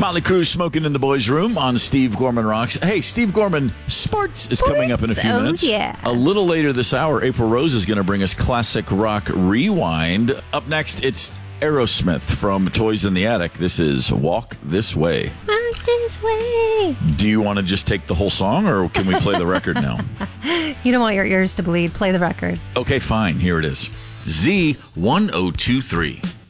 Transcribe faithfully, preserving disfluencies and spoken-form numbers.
Motley Crue smoking in the boys' room on Steve Gorman Rocks. Hey, Steve Gorman, sports is Sports? coming up in a few Oh, minutes. yeah. A little later this hour, April Rose is going to bring us Classic Rock Rewind. Up next, it's Aerosmith from Toys in the Attic. This is Walk This Way. Walk this way. Do you want to just take the whole song, or can we play the record now? You don't want your ears to bleed. Play the record. Okay, fine. Here it is. Z one oh two three.